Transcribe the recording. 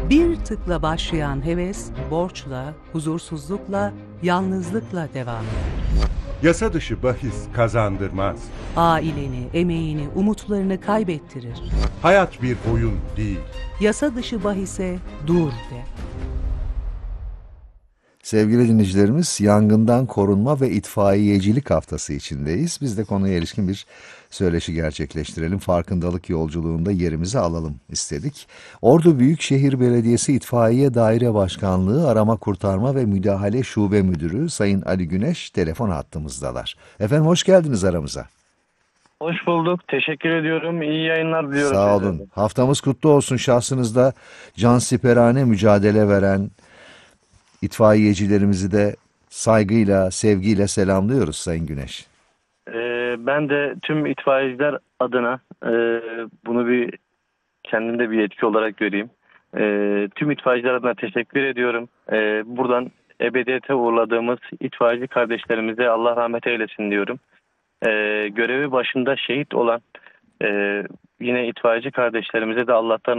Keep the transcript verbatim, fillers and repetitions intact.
Bir tıkla başlayan heves, borçla, huzursuzlukla, yalnızlıkla devam eder. Yasa dışı bahis kazandırmaz. Aileni, emeğini, umutlarını kaybettirir. Hayat bir oyun değil. Yasa dışı bahise dur de. Sevgili dinleyicilerimiz, yangından korunma ve itfaiyecilik haftası içindeyiz. Biz de konuya ilişkin bir söyleşi gerçekleştirelim. Farkındalık yolculuğunda yerimizi alalım istedik. Ordu Büyükşehir Belediyesi İtfaiye Daire Başkanlığı Arama Kurtarma ve Müdahale Şube Müdürü Sayın Ali Güneş telefon hattımızdalar. Efendim hoş geldiniz aramıza. Hoş bulduk. Teşekkür ediyorum. İyi yayınlar diliyorum. Sağ olun. Size. Haftamız kutlu olsun. Şahsınızda cansiperane mücadele veren itfaiyecilerimizi de saygıyla, sevgiyle selamlıyoruz Sayın Güneş. Ee, ben de tüm itfaiyeciler adına e, bunu bir kendimde bir yetki olarak göreyim. E, tüm itfaiyeciler adına teşekkür ediyorum. E, buradan ebediyete uğurladığımız itfaiyeci kardeşlerimize Allah rahmet eylesin diyorum. E, görevi başında şehit olan e, yine itfaiyeci kardeşlerimize de Allah'tan